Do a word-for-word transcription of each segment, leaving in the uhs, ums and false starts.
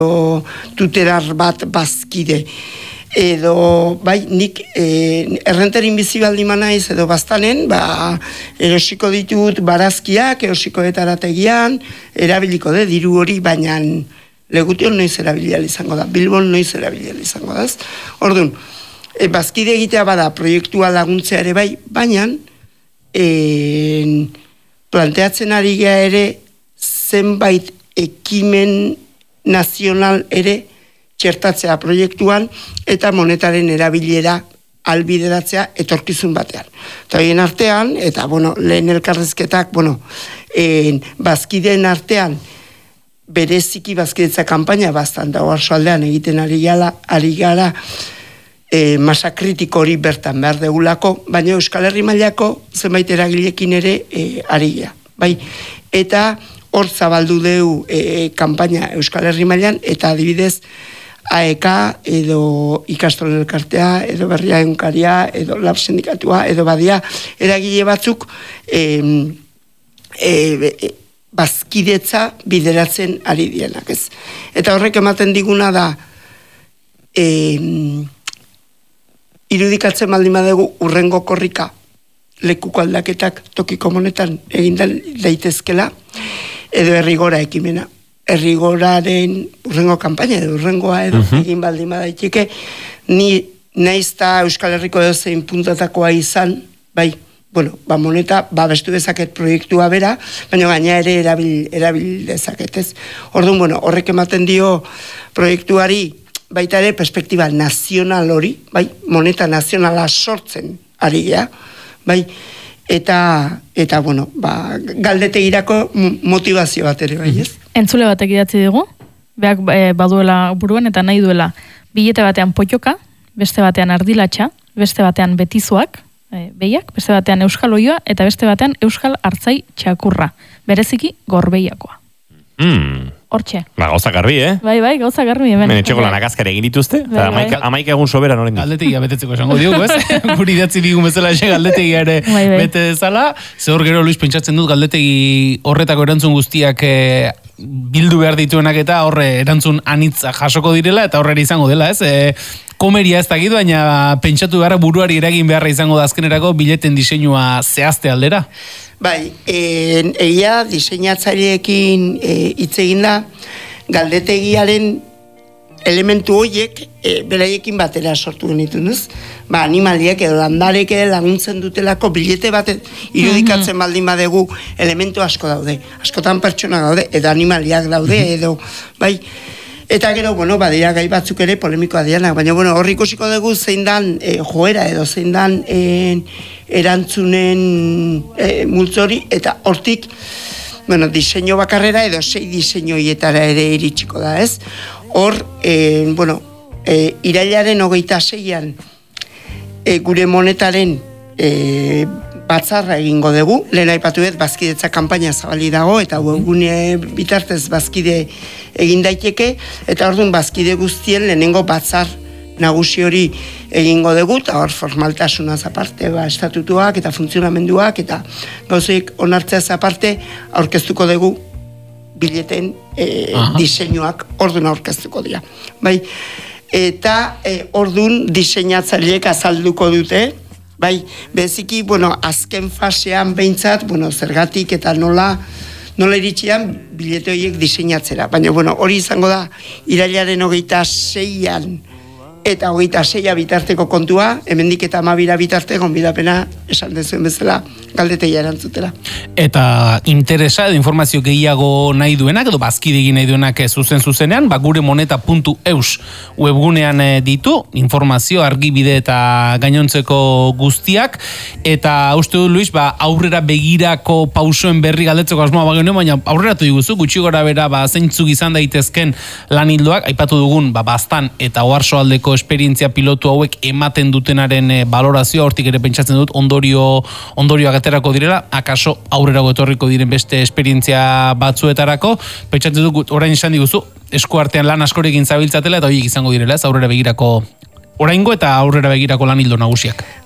tutelar bat bazkide. Edo, bai, nik e, errenterin bizi baldima naiz edo baztanen, ba, erosiko ditut barazkiak, erosiko etarategian, erabiliko de, diru hori, baina Legution noiz erabilial izango da, Bilbon noiz erabilial izango da, ez? Orduan, e, bazkide egitea bada proiektua laguntzea ere bai, baina e, planteatzen ari gea ere zenbait ekimen nazional ere txertatzea proiektuan eta monetaren erabilera albideratzea etorkizun batean. Eta horien artean, eta bueno, lehen elkarrezketak, bueno, en, bazkideen artean, bereziki bazkidetza kanpaina bastan da oarsoaldean egiten ari gara, ari gara e, masa kritiko hori bertan behar degulako, baina Euskal Herri mailako zenbait eragilekin ere e, ari gara. Bai? Eta hor zabaldu deu e, kanpaina Euskal Herri mailan eta adibidez A E K edo ikastolen elkartea, edo berria egunkaria, edo lab sindikatua, edo badia, eragile batzuk e, e, e, bazkidetza bideratzen ari dienak, ez. Eta horrek ematen diguna da e, irudikatzen baldin badegu urrengo korrika lekuko aldaketak tokiko monetan egin daitezkela, edo herrigora ekimena. Herrigoraren urrengo kanpaina edo urrengoa edo uh-huh. egin baldin badaiteke, ni naizta Euskal Herriko edozein puntatakoa izan, bai, bueno, ba moneta babestu dezaket proiektua bera, baina gaina ere erabil, erabil dezaket, ez? Orduan, bueno, horrek ematen dio proiektuari baita ere perspektiba nazional hori, bai, moneta nazionala sortzen ari gea, bai, eta, eta bueno, ba, galdetegirako motivazio bat ere, bai, ez? Entzule batek idatzi dugu, beak e, baduela buruan eta nahi duela bilete batean potioka, beste batean ardilatxa, beste batean betizuak, e, behiak, beste batean euskal oioa, eta beste batean euskal hartzai txakurra, bereziki gorbeiakoa. Mm. Hortxe. Ba, gauza garbi, eh? Bai, bai, gauza garbi. Hemen etxeko lanak azkare egin dituzte, eta bai, bai. amaika egun soberan horrein. Galdetegia betetzeko esango diogu, ez? Guri idatzi digun bezala ese galdetegia ere bai, bai. bete dezala. Zehor gero, Luis, pentsatzen dut galdetegi horretako erantzun guztiak e, bildu behar dituenak eta horre erantzun anitza jasoko direla, eta horre izango dela, ez? E, komeria ez dakit, baina pentsatu behar buruari eragin beharra izango da azkenerako bileten diseinua zehazte aldera. Bai, e, egia diseinatzaileekin hitz e, egin da, galdetegiaren elementu horiek e, beraiekin batera sortu genitun, ez? Ba, animaliek edo landarek laguntzen dutelako bilete bat irudikatzen mm-hmm. baldin badegu elementu asko daude. Askotan pertsona daude, edo animaliak daude, mm-hmm. edo, bai, eta gero, bueno, badira gai batzuk ere polemikoa dianak, baina, bueno, horri ikusiko dugu zein dan e, joera edo zein dan e, erantzunen e, multzori, eta hortik, bueno, diseinu bakarrera edo sei diseinuietara ere iritsiko da, ez? Hor, e, bueno, e, irailaren hogeita seian e, gure monetaren e, batzarra egingo dugu, lehen aipatu dut bazkidetza kanpaina zabali dago, eta webgune bitartez bazkide egin daiteke, eta orduan bazkide guztien lehenengo batzar nagusi hori egingo dugu, eta hor formaltasunaz aparte, ba, estatutuak eta funtzionamenduak, eta gauzeik onartzeaz aparte, aurkeztuko dugu bileten e, diseinuak orduan aurkeztuko dira. Bai, eta e, orduan diseinatzaileek azalduko dute, bai, beziki, bueno, azken fasean behintzat, bueno, zergatik eta nola, nola iritsian bilete horiek diseinatzera. Baina, bueno, hori izango da, irailaren hogeita seian eta hogeita seia bitarteko kontua, hemendik eta amabira bitarte gonbidapena esan dezuen bezala galdetegia erantzutela. Eta interesa edo informazio gehiago nahi duenak, edo bazkide egin nahi duenak zuzen zuzenean, ba, gure moneta puntu eus webgunean ditu, informazio, argibide eta gainontzeko guztiak, eta uste du, Luis, ba, aurrera begirako pausoen berri galdetzeko asmoa bagenuen, baina aurreratu diguzu, gutxi gora bera, ba, zeintzuk izan daitezken lanildoak, aipatu dugun, ba, Baztan eta Oarsoaldeko esperientzia pilotu hauek ematen dutenaren e, balorazioa, hortik ere pentsatzen dut ondorio ondorioak aterako direla, akaso aurrerago etorriko diren beste esperientzia batzuetarako, pentsatzen dut orain esan diguzu, esku artean lan askorekin zabiltzatela eta horiek izango direla, ez aurrera begirako oraingo eta aurrera begirako lanildo nagusiak.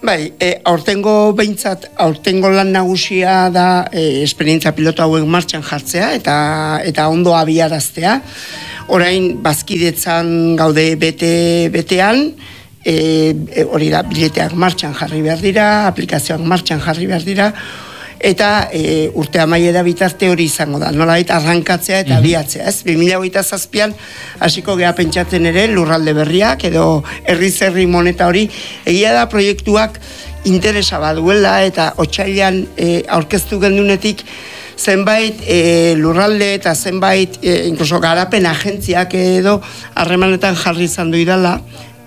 Bai, e, aurtengo behintzat, aurtengo lan nagusia da e, esperientzia piloto hauek martxan jartzea eta eta ondo abiaraztea. Orain bazkidetzan gaude bete betean, e, e, hori da, bileteak martxan jarri behar dira, aplikazioak martxan jarri behar dira, eta e, urte amaiera bitarte hori izango da, nolabait arrankatzea eta abiatzea, ez? bi mila hogeita zazpian hasiko gea pentsatzen ere lurralde berriak edo herri-zerri moneta hori, egia da proiektuak interesa baduela eta otsailean e, aurkeztu gendunetik zenbait e, lurralde eta zenbait e, inkluso garapen agentziak edo harremanetan jarri izan duidala,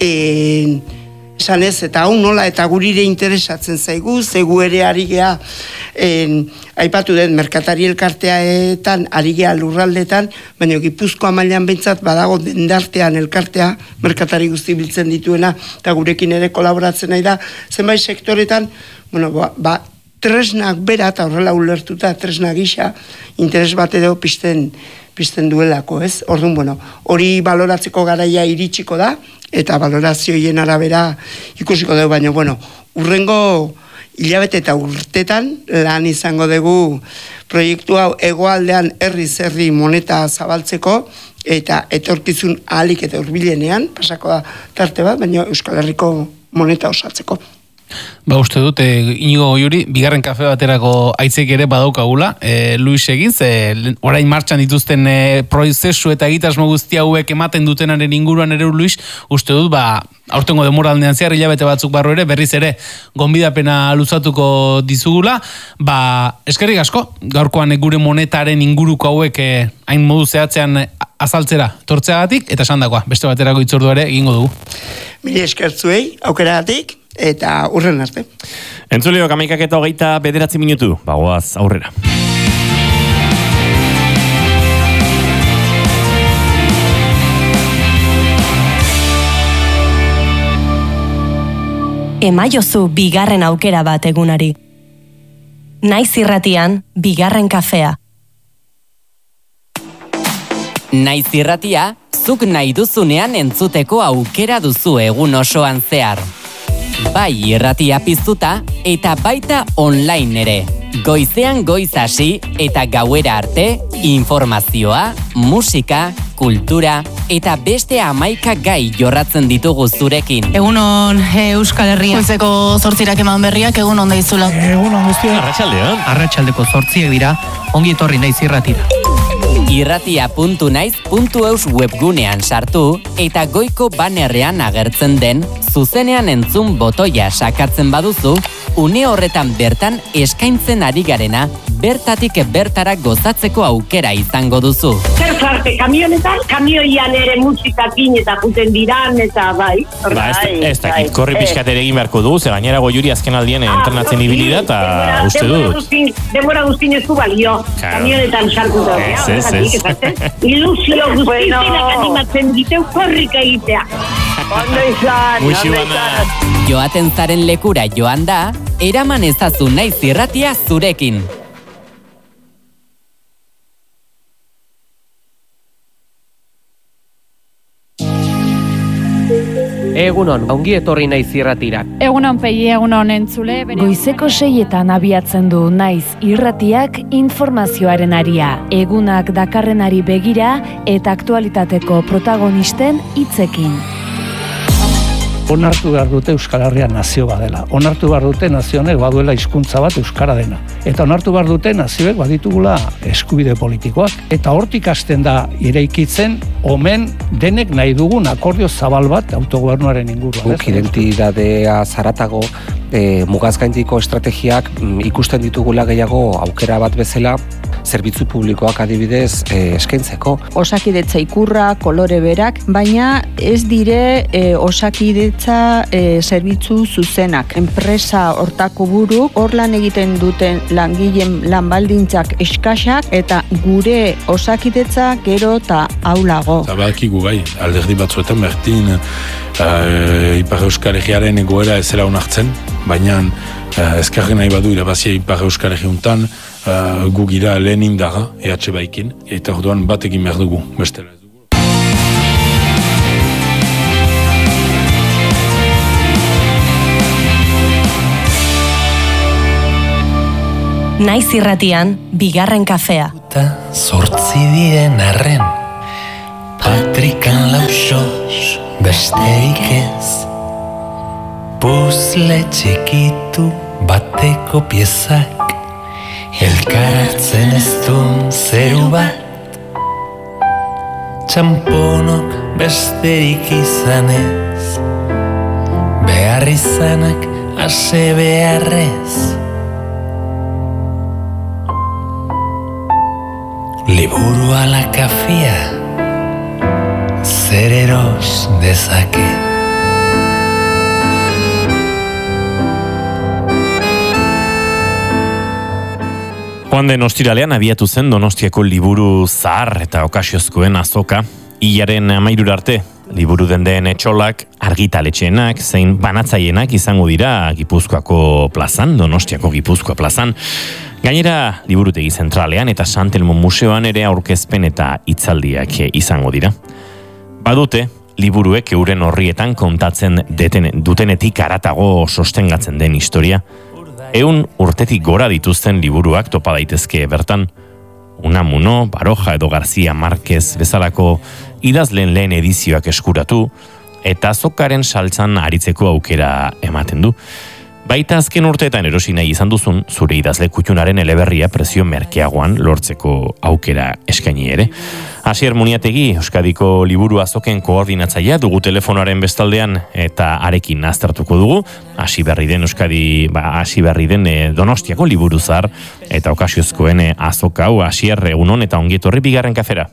e, esan ez, eta hau nola eta gurire interesatzen zaigu, zegu ere ari gea, en, aipatu den, merkatari elkarteaetan, ari gea lurraldetan, baina Gipuzkoa mailan behintzat badago dendartean elkartea, merkatari guzti biltzen dituena, eta gurekin ere kolaboratzen nahi da, zenbait sektoretan, bueno, ba, ba tresnak bera, eta horrela ulertuta, tresnak gisa, interes bat edo pizten, pizten duelako, ez? Orduan, bueno, hori baloratzeko garaia iritsiko da, eta balorazioien arabera ikusiko dugu, baina, bueno, urrengo hilabete eta urtetan lan izango dugu proiektu hau hegoaldean herri-zerri moneta zabaltzeko, eta etorkizun ahalik eta hurbilenean, pasako da tarte bat, baina Euskal Herriko moneta osatzeko. Ba, uste dut, e, Inigo Goiuri, bigarren kafe baterako aitzek ere badaukagula, e, Luis egiz, e, orain martxan dituzten e, prozesu eta egitasmo guzti hauek ematen dutenaren inguruan ere, Luis, uste dut, ba, aurtengo demoraldean zehar, hilabete batzuk barru ere, berriz ere, gonbidapena luzatuko dizugula, ba, eskerrik asko, gaurkoan gure monetaren inguruko hauek e, hain modu zehatzean azaltzera tortzeagatik, eta esandakoa, beste baterako itzordu ere egingo dugu. Mila eskertzuei, aukeragatik, eta urren arte. Entzuleok, amaikak eta hogeita bederatzi minutu, bagoaz aurrera. Emaiozu bigarren aukera bat egunari. Naiz irratian, bigarren kafea. Naiz irratia, zuk nahi duzunean entzuteko aukera duzu egun osoan zehar. Bai irratia piztuta eta baita online ere. Goizean goiz hasi eta gauera arte informazioa, musika, kultura eta beste hamaika gai jorratzen ditugu zurekin. Egunon Euskal Herria. Goizeko zortzirak eman berriak egun onda izula. Egunon guztia. Arratsaldean. Arratsaldeko zortziak dira, ongi etorri naiz irratira. irratia puntu naiz puntu eus webgunean sartu eta goiko banerrean agertzen den zuzenean entzun botoia sakatzen baduzu, une horretan bertan eskaintzen ari garena bertatik bertara gozatzeko aukera izango duzu. Zer zarte, kamionetan, kamioian ere musikakin eta juten diran eta bai. Ba, ez, ez dakit, korri pixkat ere egin beharko du, ze gainera Goiuri azken aldien entrenatzen ibili da, eta uste dut. Demora guztin ez du balio, kamionetan sartu da. Ez, ez, ez. Ilusio guztinak animatzen diteu korrika egitea. Ondo izan, ondo izan. Joaten zaren lekura joan da, eraman ezazu naiz irratia zurekin. Egunon, ongi etorri naiz irratira. Egunon pegi, egunon entzule. Goizeko seietan abiatzen du naiz irratiak informazioaren aria. Egunak dakarrenari begira eta aktualitateko protagonisten hitzekin. Onartu behar dute Euskal Herria nazio badela. Onartu behar dute nazio honek baduela hizkuntza bat euskara dena. Eta onartu behar dute nazioek baditugula eskubide politikoak. Eta hortik hasten da eraikitzen omen denek nahi dugun akordio zabal bat autogobernuaren inguruan. Guk identitatea zaratago e, mugazgaindiko estrategiak m, ikusten ditugula gehiago aukera bat bezala zerbitzu publikoak adibidez e, eskaintzeko. Osakidetza ikurra, kolore berak, baina ez dire e, osakidetza e, zerbitzu zuzenak. Enpresa hortako buruk hor lan egiten duten langileen lanbaldintzak eskasak eta gure osakidetza gero eta aulago. Eta badakigu bai, alderdi batzuetan bertin uh, Ipar Euskal Herriaren egoera ezera onartzen, baina uh, ezkarren nahi badu irabazia Ipar Euskal Herriuntan uh, gu gira lehen indaga, E H baikin, eta orduan batekin behar dugu, bestela. Naiz irratian, bigarren kafea. Zortzi diren arren, Patrikan lausos besterik ez. Puzle txikitu bateko piezak, elkartzen ez duen zeru bat. Txamponok besterik izan ez, behar izanak ase beharrez. Liburu ala kafia, zer eros dezake. Joan den ostiralean abiatu zen Donostiako liburu zahar eta okasiozkoen azoka. Hilaren amairura arte, liburu dendeen etxolak, argitaletxeenak, zein banatzaienak izango dira Gipuzkoako plazan, Donostiako Gipuzkoa plazan. Gainera, liburutegi zentralean eta Santelmo museoan ere aurkezpen eta hitzaldiak izango dira. Badute, liburuek euren horrietan kontatzen deten, dutenetik haratago sostengatzen den historia. Eun urtetik gora dituzten liburuak topa daitezke bertan. Unamuno, Baroja edo García Márquez bezalako idazleen lehen edizioak eskuratu eta azokaren saltzan aritzeko aukera ematen du. Baita azken urteetan erosi nahi izan duzun, zure idazle kutxunaren eleberria prezio merkeagoan lortzeko aukera eskaini ere. Asier Muniategi, Euskadiko liburu azoken koordinatzailea dugu telefonoaren bestaldean eta arekin aztertuko dugu. Hasi berri den Euskadi, ba, hasi berri den e, Donostiako liburu zahar eta okasiozkoen e, azoka hau. Asier, egunon eta ongietorri bigarren kafera.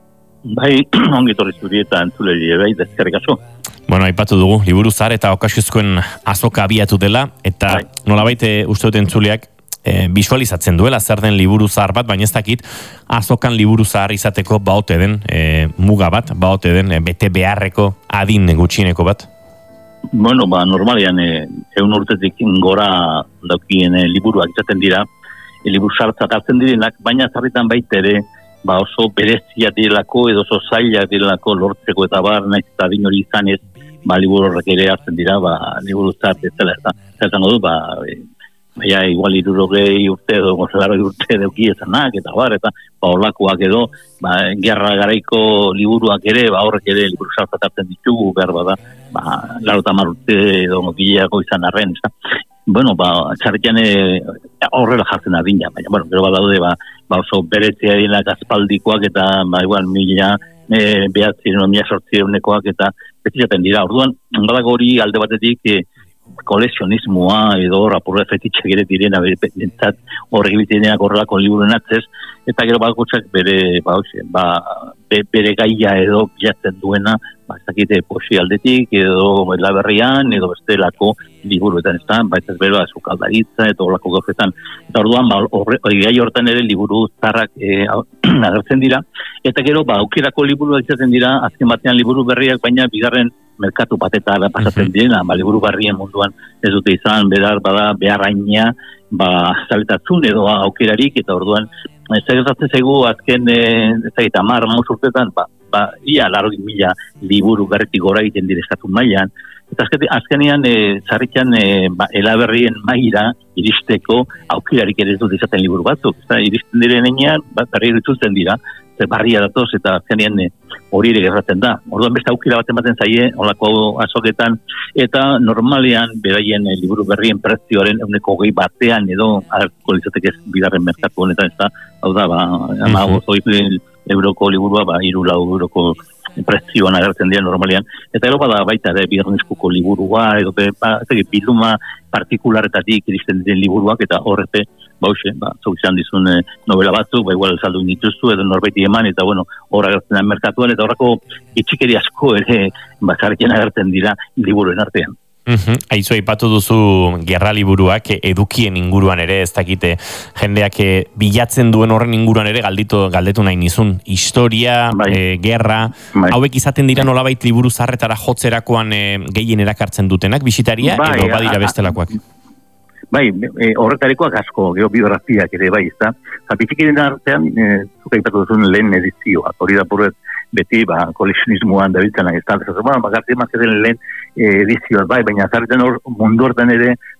Bai, ongietorri zuri eta entzuleri bai, eskerrik asko. Bueno, aipatu dugu, liburu zahar eta okasiozkoen azoka abiatu dela, eta bai. Nolabait uste dut entzuleak e, visualizatzen duela zer den liburu zahar bat, baina ez dakit azokan liburu zahar izateko baote den e, muga bat, baote den e, bete beharreko adin gutxieneko bat? Bueno, ba, normalian e, egun urtetik gora daukien e, liburuak izaten dira, e, liburu sartzat hartzen direnak, baina zarritan baita ere, ba oso berezia direlako edo oso zaila direlako lortzeko eta bar, nahiz eta adin hori izan ez, ba, liburu horrek ere hartzen dira, ba, liburu zart ez dela, eta zertango du, ba, e, baina igual irurogei urte edo gozalaroi urte eduki ezanak, eta bar, eta ba, horlakoak edo, ba, gerra garaiko liburuak ere, ba, horrek ere liburu sartzat hartzen ditugu, behar bada, ba, laro eta mar urte edo gileako izan arren, ez da. Bueno, ba, txarrikian horrela jartzen adina, baina, bueno, gero badaude, ba, ba oso berezia dinak aspaldikoak eta, ba, igual, mila, e, behatzen, mila sortzionekoak eta betizaten dira. Orduan, badago hori alde batetik, e, kolekzionismoa edo rapurre fetitxak ere direna, bentsat horrek biteneak horrelako liburuen atzez, eta gero bakotxak bere, ba, oxe, ba, be, bere gaia edo bilatzen duena, ba, ez dakite poesi aldetik, edo laberrian, edo bestelako liburuetan, ez da, baita ez bero, azukaldaritza, eta horrelako gauzetan. Eta orduan, ba, horre, gai hortan ere liburu zarrak e, agertzen dira, eta gero, ba, aukerako liburuak izaten dira, azken batean liburu berriak, baina bigarren merkatu batetara pasatzen uh-huh. direna, ba, liburu barrien munduan ez dute izan, bedar, bada, beharraina, ba, zabetatzun edo aukerarik, eta orduan, ez gertatzen zaigu, azken, ez da, eta mar, maus urtetan, ba, ba, ia, laro mila liburu berretik gora egiten dire estatu mailan, eta azken, azkenean, e, zarrikan, e, ba, elaberrien maira iristeko aukerarik ere ez dute izaten liburu batzuk, eta iristen direnean, ba, berri ritzutzen dira, barria datoz eta azkenean hori ere gertatzen da. Orduan beste aukera baten baten zaie, holako azoketan, eta normalean beraien e, liburu berrien prezioaren euneko hogei batean edo hartuko litzateke bigarren merkatu honetan, ez da, hau da, ba, ama, uh-huh. euroko liburua, ba, iru lau euroko prezioan agertzen dira normalean, eta gero bada baita ere bigarren eskuko liburua, edo ba, bilduma partikularetatik iristen diren liburuak, eta horrete, bauxe, ba, zau izan dizun e, novela batzuk, ba, igual saldu nituzu, edo norbaiti eman, eta bueno, horra agertzen da merkatuan, eta horrako itxikeri asko ere, ba, zarriken agertzen dira liburuen artean. Uh-huh. Aizu, aipatu duzu gerra liburuak edukien inguruan ere, ez dakite jendeak bilatzen duen horren inguruan ere galditu, galdetu nahi nizun. Historia, bai. e, gerra, bai. hauek izaten dira nolabait liburu zarretara jotzerakoan e, gehien erakartzen dutenak bisitaria, bai, edo badira bestelakoak? Bai, e, horretarikoak asko, geobiografiak ere bai, ez da. Zapitikeren artean, e, zuka aipatu duzun lehen edizioa, hori da purret beti, ba, koleksionismoan dabiltzanak ez da. Ba, García Márquezen lehen edizioa, bai, baina zarretan hor mundu hortan ere,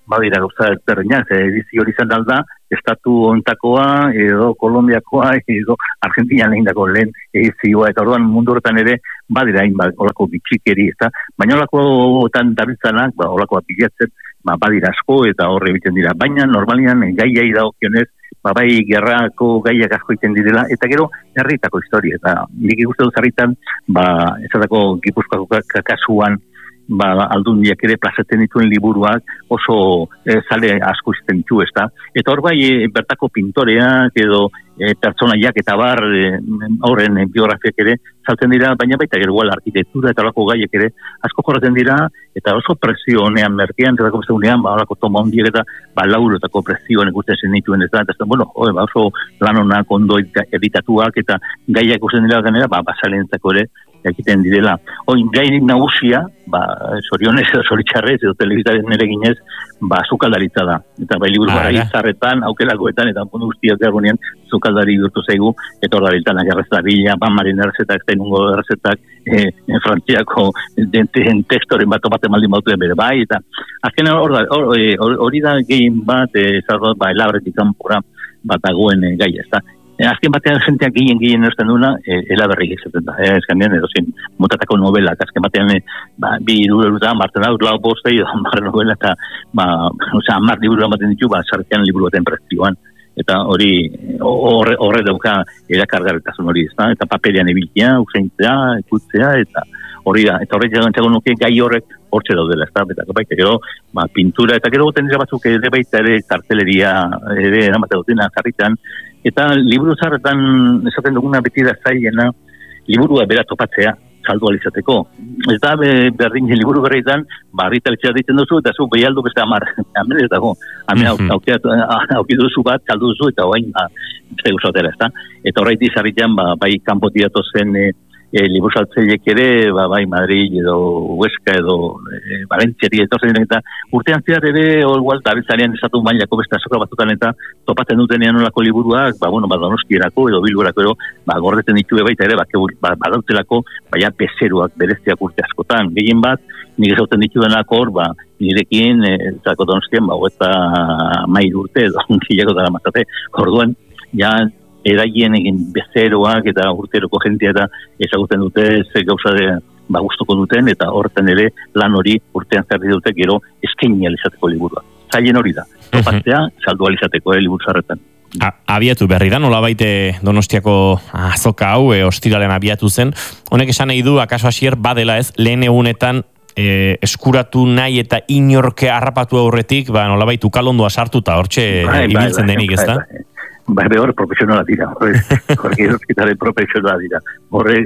badira gauza ezberdinak, edizio hori izan alda, estatu ontakoa, edo Kolombiakoa, edo Argentinan egindako lehen edizioa, eta orduan mundu horretan ere, badira hainbat olako bitxikeri, eta baina olakoetan dabiltzanak, ba, olakoa bilatzen, ba, badira asko, eta horre egiten dira. Baina normalian gaiai dagokionez, ba, bai gerrako gaiak asko egiten direla, eta gero herritako historia, eta nik ikuste dut herritan, ba, ezatako Gipuzkoako kasuan, ba, aldundiak ere plazatzen dituen liburuak oso e, zale asko izten ditu, ezta? Eta hor bai, e, bertako pintoreak edo e, pertsonaiak eta bar e, horren e, biografiak ere saltzen dira, baina baita gero igual arkitektura eta horako gaiek ere asko jorratzen dira, eta oso presio honean merkean, eta beste unean, ba, horako toma hondiek eta ba, laurotako presioan ikusten zen dituen, ez da, eta bueno, oi, ba, oso lan honak ondo editatuak eta gaiak ikusten dira ganera, ba, basalentzako ere egiten direla. Oin, gairik nagusia, ba, sorionez edo zoritxarrez, edo telebizaren ere ginez, ba, zukaldaritza da. Eta bai liburu gara izarretan, aukerakoetan, eta mundu guztiak egonean zukaldari durtu zaigu, eta hor da biltanak errezeta bila, banmarin errezetak, estainungo errezetak, e, frantziako den testoren bat topaten maldin bautuen bere, bai, eta azken hor da, hori da gehien bat, e, zardot, ba, elabretik kanpora bat dagoen e, gai, ez da. Azken batean jenteak gehien gehien erosten duena, e, elaberrik izaten da. Eh, azken edo zin, mutatako novelak, azken batean e, ba, bi iruruta, marten hau, lau bostei, hamar novela, eta ba, oza, hamar liburu ematen ditu, ba, sartean liburu baten prezioan. Eta hori, horre, horre dauka erakargarritasun hori, ez da? Eta paperian ebiltia, useintzea, ikutzea, eta hori da. Eta horrek jagantzako nuke gai horrek hortxe daudela, ez da? Eta baita gero, ba, pintura, eta gero goten dira batzuk ere baita ere karteleria, ere eramate dutena, jarritan. Eta liburu zarretan esaten duguna beti da zailena, liburua bera topatzea, saldu alizateko. Ez da berdin liburu berreitan, ba, argitaletxea ditzen duzu, eta zu behialdu beste amar. Hemen ez dago. Hemen aukidu duzu bat, saldu duzu, eta hoain, ba, beste guzatera, ez da? Eta horreiti zarritan, ba, bai kanpoti datozen e, e, liburu saltzeiek ere, ba, bai Madrid edo Huesca edo e, Valentziari edo zen, eta urtean zehar ere, igual, dabiltzanean esatu mailako beste azoka batzutan, eta topatzen dutenean olako liburuak, ba, bueno, ba, Donostiarako edo Bilborako edo, ba, gordetzen ditue baita ere, ba, ba, badautelako, baina bezeruak bereztiak urte askotan. Gehien bat, nik ezauten dituenak hor, ba, nirekin, e, zako Donostian, ba, eta mail urte edo, gileko dara matate, orduan, ja, eraien egin bezeroak eta urteroko jentia eta ezagutzen dute ze gauza de, ba, gustuko duten, eta horten ere lan hori urtean zerri dute gero eskaini alizateko liburua. Zailen hori da, topatzea, saldu alizateko eh, liburu zarretan. Abiatu berri da, nola baite Donostiako azoka hau, e, ostiralen abiatu zen. Honek esan nahi du, akaso hasier badela ez, lehen egunetan e, eskuratu nahi eta inorke harrapatu aurretik, ba, nola baitu kalondua sartuta, hortxe ibiltzen denik, ez da? Ba, hor profesionala dira, horre hospitalen profesionala dira. Horre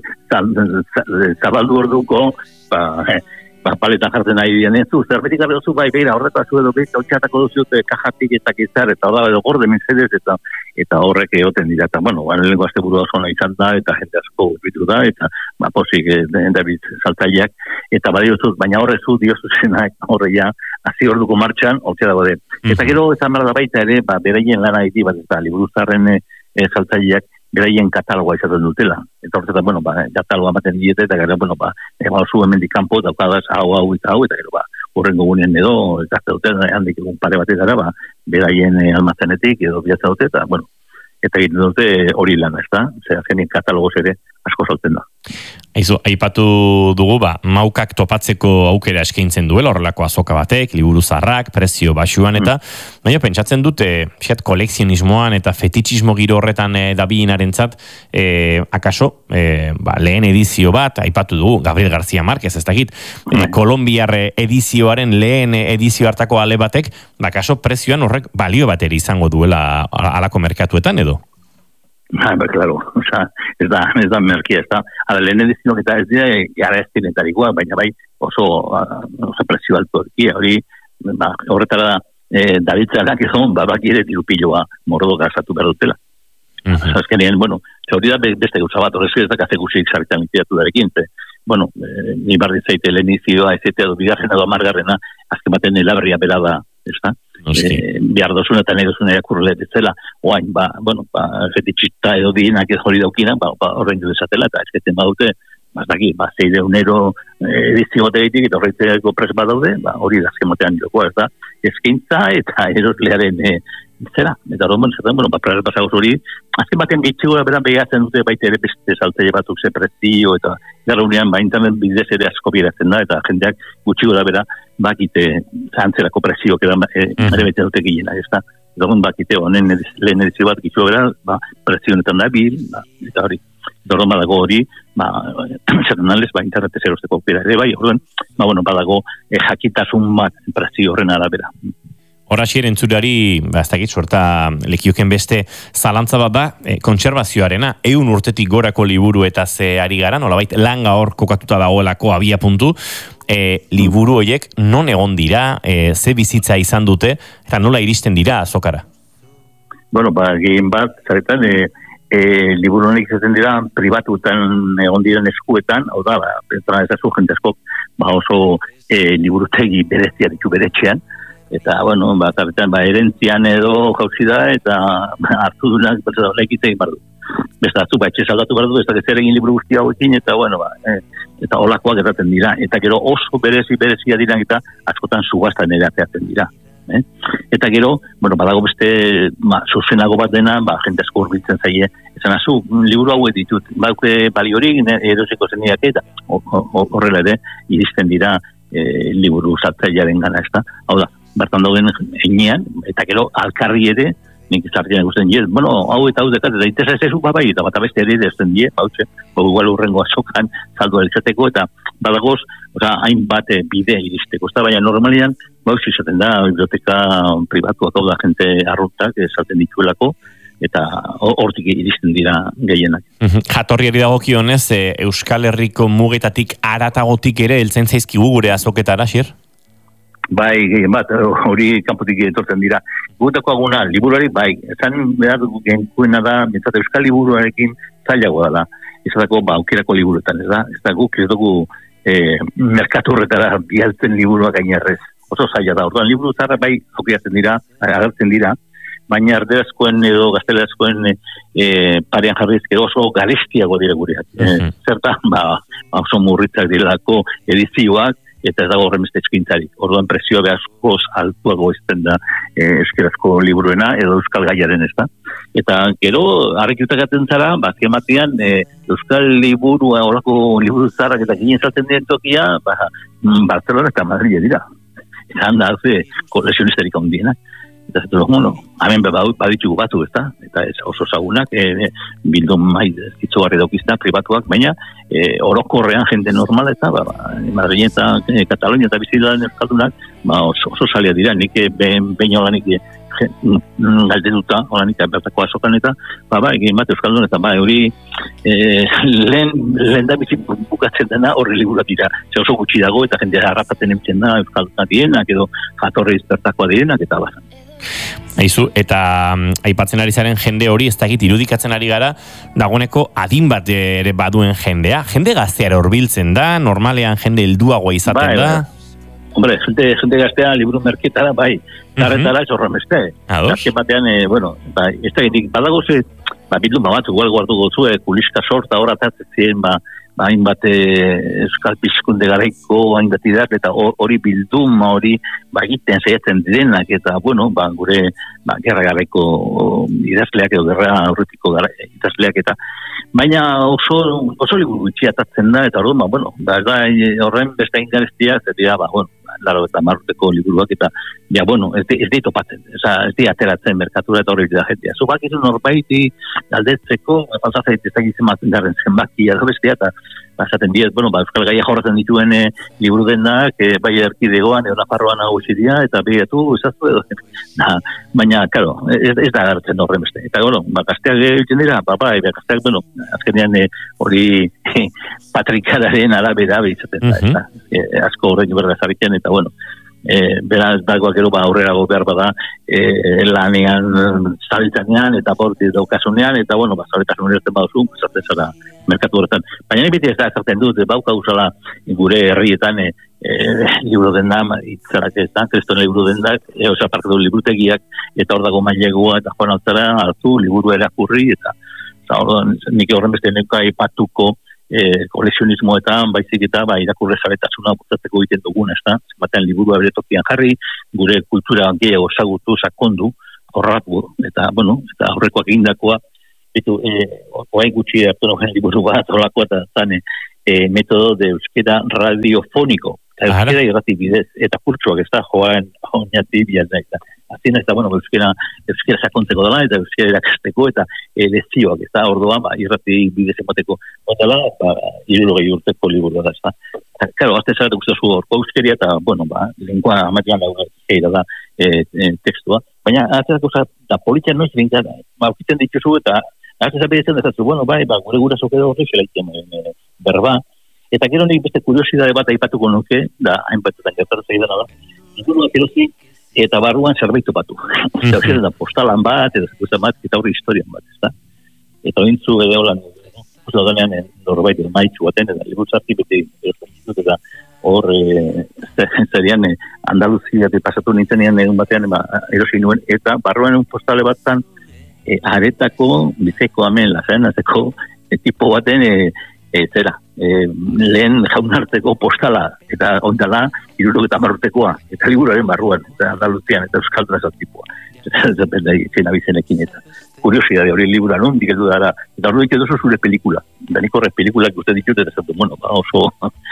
zabaldu orduko, ba, ba, paletan jartzen nahi dian ez, zerbetik gabe duzu, bai, beira, horreko azu edo behin, hautxatako duzu, kajatik eta kizar, eta hor da, edo gorde mensedez, eta eta horrek egoten dira, eta, bueno, ba, lehenko azte burua oso nahi izan da, eta jende asko urbitu da, eta, ba, posik, David saltzaileak, eta badi duzut, baina horrezu, diozu zenak, horre ja, hazi orduko martxan, hortzea dago de. Eta gero, ez amara da baita ere, ba, beraien lan haiti bat, eta liburuzarren e, e, saltzaileak, beraien katalogoa izaten dutela. Eta hortzea, bueno, ba, katalogoa ematen diete, eta gero, bueno, ba, ema oso hemendik kanpo, daukadaz, hau, hau, eta hau, eta gero, ba, horrengo gunean edo, ezazte dute, handik egun pare batetara, ba, beraien e, almazenetik, edo bilatza dute, eta, bueno, eta egiten dute hori lan, ez da? Zer, zenik katalogos ere asko saltzen da. Aizu, aipatu dugu, ba, maukak topatzeko aukera eskaintzen duela, horrelako azoka batek, liburu zarrak, prezio basuan, eta, mm. baina pentsatzen dute, fiat, kolekzionismoan eta fetitxismo giro horretan e, dabiinarentzat, e, akaso, e, ba, lehen edizio bat, aipatu dugu, Gabriel García Márquez, ez dakit, mm. e, Kolombiar edizioaren lehen edizio hartako ale batek, bakaso, prezioan horrek balio bateri izango duela alako merkatuetan, edo? Ah, ba, claro, o sea, ez da, ez da merkia, ez da, ala, lehen edizionok eta ez dira, gara ez dinetarikoa, baina bai oso, oso presio alto erkia, hori, ba, horretara da, e, dabiltzanak ezo, ba, baki ere tirupiloa mordo gazatu behar dutela. Uh -huh. Azkenean, bueno, hori da beste gauza bat, horrezu ez da kaze guztiak zarritan intiatu darekin, ze, bueno, e, ni barri zaite lehen edizioa, ez etea du bigarren edo amargarrena, azken baten elaberria bera da, ez da? Eh, behar dozuna eta nahi dozuna irakurle ditzela, oain, ba, bueno, ba, fetitxista edo dienak ez hori daukina, ba, ba horrein du desatela, eta ezketzen badute, Bazaki, ba, zeireun euro edizio bategitik, eta horretzeko pres bat daude, ba, hori da azken batean jokoa, ez da, eskaintza eta eroslearen e, zera, eta hori, bueno, zerren, bueno, ba, pres basagoz hori, azken batean gehitxego beran begatzen dute baita ere beste saltzaile batzuk ze prezio, eta gara unean, ba, internet bidez ere asko biratzen da, eta jendeak gutxi gora bera, bakite antzerako prezio, edan e, mm-hmm. ere bete dute gilena, ez da, eta hori bakite honen lehen edizio bat gitxu bera, ba, prezio honetan da bil, ba, eta hori, eta hori badago hori, ba, zaten alez, ba, internetez erosteko aukera ere, bai, horren, ba, bueno, badago eh, jakitasun bat prezio horren arabera. Horaxier entzurari, ba, ez dakit, suerta lekioken beste zalantza bat da, e, kontserbazioarena, eun urtetik gorako liburu eta ze ari gara, nolabait, langa hor kokatuta dagoelako abia puntu, e, liburu horiek non egon dira, e, ze bizitza izan dute, eta nola iristen dira azokara? Bueno, ba, gehien bat, zaretan, e, e, liburu honek izaten dira pribatuetan egon diren eskuetan, hau da, ba, pentsara ezazu jentezko, ba, oso e, liburutegi berezia ditu beretxean, eta, bueno, ba, zaretan, ba, erentzian edo jauzi da, eta ba, hartu dunak, berza da, laikitze egin bardu. Besta, zu, ba, etxe saldatu bardu, ez da, zer egin liburu guztia hauekin, eta, bueno, ba, e, eta olakoak erraten dira, eta gero oso berezi berezia dira, eta askotan sugaztan ere ateatzen dira. Eh? Eta gero, bueno, badago beste ba, zuzenago bat dena, ba, jente asko urbiltzen zaie, esan azu, liburu hauek ditut, bauke baliorik, erosiko zeniak eta horrela ere, iristen dira e, liburu saltzailearen gana, ez da? Hau da, bertan dauden enean, eta gero alkarri ere, nik zartian ikusten die, bueno, hau eta hau dekat, eta itesa ez ezu babai, eta bat abeste ere ezten die, bautxe, igual urrengo azokan saldu alizateko, eta badagoz, oza, hainbat bide iristeko, ez da, baina normalian, bautxe izaten da, biblioteka pribatuak hau da, jente arruntak, esaten dituelako, eta hortik iristen dira gehienak. Jatorriari dagokionez, Euskal Herriko mugetatik aratagotik ere, heltzen zaizkigu gure azoketara, Xir? Bai, gehien bat, hori kanpotik etortzen dira. Gutako aguna, liburuari, bai, ezan behar genkuena da, bentsat Euskal liburuarekin zailagoa da. Ezatako, ba, aukerako liburuetan, ez da? Ez da guk, ez dugu eh, merkaturretara bialtzen liburuak gainerrez. Oso zaila da, orduan liburu zarra bai aukeratzen dira, agertzen dira, baina erderazkoen edo gaztelerazkoen e, parean jarrizkero oso garestiago dire gureak. Mm-hmm. E, zertan, ba, oso murritzak direlako edizioak, eta ez dago horren beste eskintzari. Orduan presioa behazkoz altuago izten da e, eskerazko liburuena edo euskal gaiaren ez da. Eta gero, harrekiutak aten zara, bazken batean, e, euskal liburua, horako liburu zarrak eta ginen zaten dien tokia, ba, Barcelona eta Madrid dira. Eta handa haze kolekzionistarik ondienak. Eta zetu, bueno, hemen baditugu batu, ez da? Eta ez oso zagunak, e, bildun maiz itzogarri daukizta, pribatuak, baina e, orokorrean jende normal eta ba, Madrid eta e, Katalonia eta bizitaren euskaldunak ba, oso, oso salia dira, nik behin behin olanik e, galdetuta, olanik bertako azokan eta ba, ba, egin bat euskaldun eta ba, hori e, lehen, lehen da bizit bukatzen dena horri liburak dira. Ze oso gutxi dago eta jende harrapaten emitzen da euskaldunak dienak edo jatorri izbertakoa dienak eta ba. Aizu, eta um, aipatzen ari zaren jende hori, ez dakit irudikatzen ari gara, dagoeneko adin bat ere baduen jendea. Jende gazteara horbiltzen da, normalean jende helduagoa izaten bai, da. Bai. Hombre, jende, jende gaztea liburu merketara, bai, zarretara uh-huh. zorra meste. Azken batean, eh, bueno, bai, ez dakit, badago ze, ba, bildun bat, igual guardu gozu, eh, kuliska sorta horatatzen ziren, ba, ba, hainbat euskal pizkunde garaiko hainbat idar, eta hori bildum, hori ba, egiten zaiatzen direnak, eta, bueno, ba, gure ba, gerra garaiko idazleak edo gerra aurretiko idazleak, eta baina oso, oso liburu itxiatatzen da, eta orduan, ba, bueno, ba, da, horren beste ingarestia, zer dira, ba, bueno, laro eta marruteko liburuak, eta, ja, bueno, ez di, ez di topatzen, ez di ateratzen merkatura eta horri da jentia. Zubak izan norbaiti galdetzeko, faltazait ez dakitzen maten garren zenbaki, edo bestia, eta basaten diet, bueno, ba, euskal gaia jorratzen dituen e, liburu denak, e, bai erkidegoan, edo Nafarroan nagusi dira, eta begatu, ezaztu edo, na, baina, karo, ez, ez da agartzen horren beste. Eta, bueno, ba, gazteak egiten dira, ba, bai, gazteak, bueno, azkenean hori e, patrikararen arabera behitzaten da, uh-huh. eta e, asko horrein berda zarriken, eta, bueno, E, beraz dagoak ero ba, aurrerago behar bada e, lanean zabiltzanean eta borti daukasunean eta bueno, ba, zabiltasunean erten baduzu esaten zara merkatu horretan baina beti ez da esaten dut, bauka usala gure herrietan e, e, liburu denda itzarak ez da, kriston liburu dendak e, oza, parte du liburutegiak eta hor dago mailegua eta joan altzara hartu liburu erakurri eta, eta hor, nik horren beste neka ipatuko e, koleksionismoetan, baizik eta ba, irakurle zaretasuna bultzatzeko egiten dugun, ez da? Batean liburua bere tokian jarri, gure kultura gehiago ezagutu, sakondu, horratu, eta, bueno, eta aurrekoak egindakoa, Etu, eh, oain gutxi hartu nogen liburu bat, horlakoa eta zane, eh, metodo de euskera radiofoniko, eta euskera irrati bidez, eta kurtsuak ez da, joan, joan bian da, eta azien ez da, bueno, euskera, euskera sakontzeko dela, eta euskera irakasteko, eta eh, lezioak, ez da, ordoan, ba, irrati bidez emateko, dela, eta irurogei urteko liburu da, ez da. Eta, claro, azte zarete guztazu orko euskeria, eta, bueno, ba, lengua amatian da, da, eh, eh, tekstua, baina, atzerako da, politia noiz linka, ba, aukiten dituzu, eta Artu zapedetzen dezatzu, bueno, bai, ba, gure gura zokero horri zelaiten e, berba. Eta gero nik beste kuriosidade bat aipatuko nuke, da, hainbatetan gertatzen dena da, inguruak erosi eta barruan zerbait batu. Eta hori da, postalan bat, eta zekuzen bat, eta horri historian bat, ez da. Eta hintzu edo holan, uste danean, norbait, maitzu baten, eta libutzarki bete, eta hor, zerian, Andaluziak pasatu nintzenean egun batean, erosi nuen, eta barruan un postale bat zan, E, aretako, bizeko amen, lazarenazeko, e, tipo baten, e, e, zera, e, lehen jaunarteko postala, eta ondala, irurok eta marrutekoa, eta liburaren barruan, eta Andaluzian, eta Euskalduna zat tipoa. Eta zaten da, zena bizenekin, eta kuriosidade hori libura non, dikeldu dara, eta hori ditu duzu zure pelikula, da nik horrek pelikulak uste ditut, eta zaten, bueno, ba, oso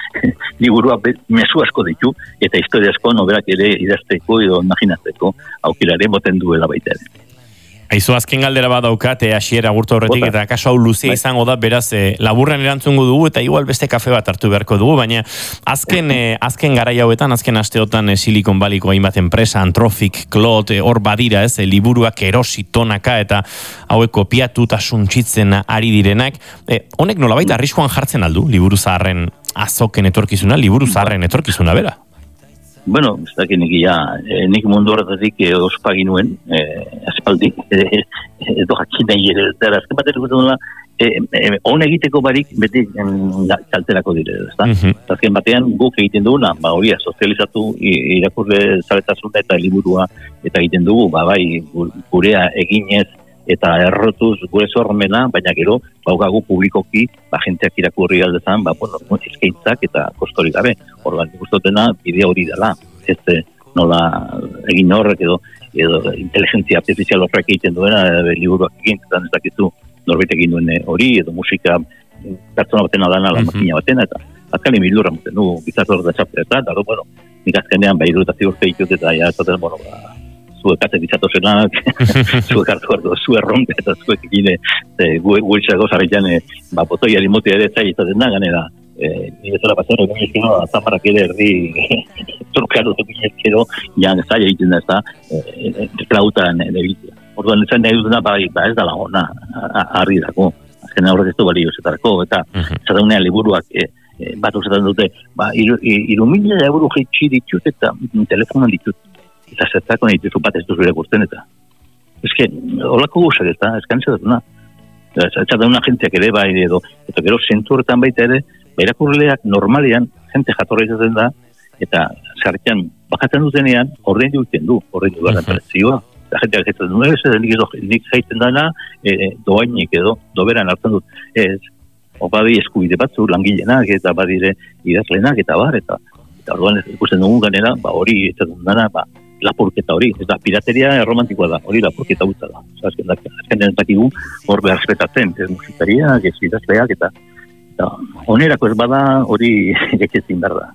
liburua mesu asko ditu, eta historia asko noberak ere idazteko, edo imaginatzeko, aukilaren boten duela baita ere. Aizu, azken galdera bat daukat, e, asiera gurtu horretik, eta kaso hau luzea izango da, beraz, e, laburren erantzungo dugu, eta igual beste kafe bat hartu beharko dugu, baina azken, e, azken garai hauetan, azken asteotan e, Silicon Valleyko hainbat enpresa, Anthropic, Claude, hor e, badira, ez, e, liburuak erosi tonaka, eta hauek kopiatu eta suntxitzen ari direnak. E, honek nolabait arriskuan jartzen aldu, liburu zaharren azoken etorkizuna, liburu zaharren etorkizuna, bera? Bueno, ez dakit nik ja, eh, nik mundu horretatik eh, ospagin nuen, eh, aspaldi, eh, edo jakin nahi ere, eta azken bat erikutu dela, eh, eh, on egiteko barik beti kalterako dire, ez da? Uh-huh. Azken batean guk egiten duguna, ba hori, sozializatu irakurle zaretasuna eta liburua, eta egiten dugu, ba bai, gurea eginez, eta errotuz gure zormena, baina gero, baukagu publikoki, ba, jenteak irakurri aldezan, ba, bueno, eskaintzak eta kostorik gabe. Organ, guztotena, bidea hori dela. Ez nola egin horrek edo, edo inteligentzia artifizial horrek egiten duena, e, liburuak egin, eta ez dakizu norbait egin duen hori, edo musika pertsona batena dana, la makina batena, eta azkali mildurra muten du, bizatzor da txapeta, eta, bueno, nik azkenean, ba, irudetazio urte ditut, eta ja, ez bueno, ba, zuek ate bizatosenak, zuek hartu hartu, zuek ronke eta zuek egine, guetxako zarritan, ba, botoiari motia ere zai izaten da, ganera, nire zela pasero, nire ezkero, azamarrak ere erdi, trukaro zukinezkero, jan zai egiten da, ez da, klautan egitea. Orduan, ez nahi dutena, ba, ez da lagona, harri dako, azken horrek ez du balio zetarako, eta zataunean liburuak, bat uzetan dute, ba, irumila euro jeitsi ditut, eta telefonan ditut. Eta zertako nahi ditu bat ez duzu irakurtzen eta. Ez que, holako guzak ez da, ez kanitza dut, na. Ez da una jenteak ere bai edo, eta gero zentu horretan baita ere, ba irakurleak normalean, jente jatorra izaten da, eta zartian bakatzen dutenean, horrein duten du, horrein du gara prezioa. Eta jenteak jatzen du, ez da, nik jaiten dana, e, doainik edo, doberan hartzen dut. Ez, badi eskubide batzu, langileenak, eta badire idazlenak, eta bar, eta eta orduan ikusten dugun ganera, ba hori, ez dana, ba, lapurketa hori, ez da, pirateria romantikoa da, hori lapurketa gutza da. Azken den dakigu, hor behar respetatzen, ez musikariak, ez idazleak, eta, eta onerako ez bada, hori eketzin behar da.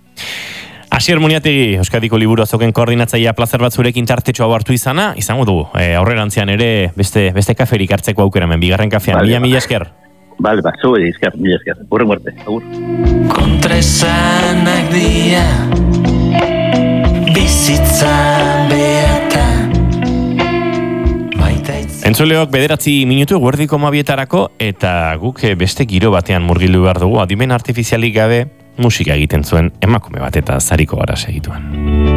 Asier Muniategi, Euskadiko Liburu Azoken koordinatzailea plazer bat zurekin tartetxo hau hartu izana, izango dugu, e, aurrerantzean ere beste, beste kaferik hartzeko aukera hemen, bigarren kafean, mila mila esker. Bale, ba, zo esker, mila esker, burren muerte, agur. Kontraesanak dia bizitza beatan Entzuleok bederatzi minutu guerdiko mabietarako eta guk beste giro batean murgildu behar dugu, adimen artifizialik gabe musika egiten zuen emakume bat eta zariko gara segituan.